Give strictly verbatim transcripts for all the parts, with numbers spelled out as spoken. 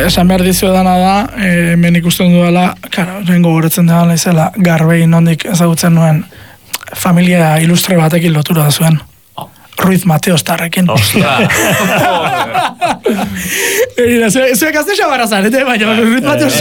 esan behar dizu edana da, eh, hemen ikusten dudala, karo, rengo goretzen dela izela, Garbei nondik ezagutzen nuen, familia ilustre batekin lotura da zuen. Ruiz Mateos tarrekin. Ostra. Mira, zuek azte xabarra zarete, baina Ruiz Mateos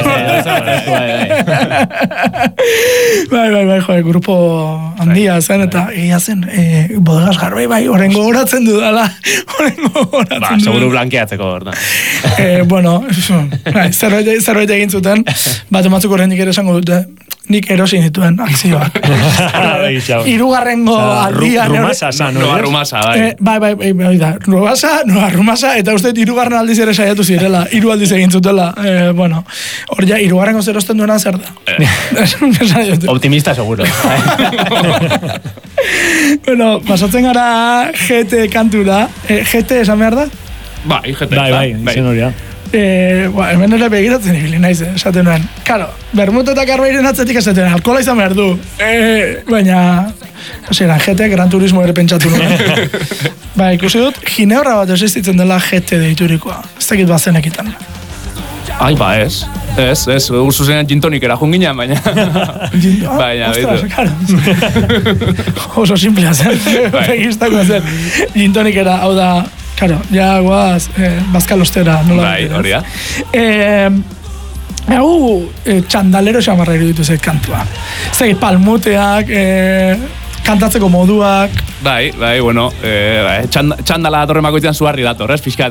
Bai, bai, bai, joe, grupo handia zen, eta egia zen, bodegas Garbei, bai, horrengo goratzen dudala, horrengo goratzen dudala. Ba, seguru blankeatzeko, orda. Bueno, zerbait egin zuten, bat ematzuk horrendik ere esango dute, nik erosin dituen akzioak. Hirugarrengo aldian... Rumasa, zan, Noa Rumasa, bai. Bai, bai, bai, bai, da. Rumasa, Noa Rumasa, eta uste hirugarren aldiz ere saiatu zirela, hiru aldiz egin zutela. Bueno, hor ja, hirugarrengo zerosten duena zer da. Optimista, seguro. Bueno, pasatzen gara G T kantura. G T esan behar da? Bai, G T. Bai, bai, izen hori da. Eh, ba, hemen ere begiratzen ibili naiz, esaten nuen. Karo, Bermut eta Garbeiren atzetik esaten, alkohola izan behar du. Eh, baina, zeran, G T, Gran Turismo ere pentsatu nuen. Ba, ikusi dut, Gineorra bat existitzen dela G T deiturikoa. Ez dakit bazenekitan. Ai, ba, ez. Ez, ez, urzu zenean gintonikera junginan, baina... Baina, ostras, karo. Oso simplea zen, begistako zen. Gintonikera, hau da... Claro, ya guaz, eh, bazkalostera, nola. Bai, hori da. Eh, hau, eh, txandalero xamarra iruditu zait kantua. Zei, palmuteak, eh, kantatzeko moduak. Bai, bai, bueno, eh, txandala datorren bakoitzean zuharri dator, ez, pixkat.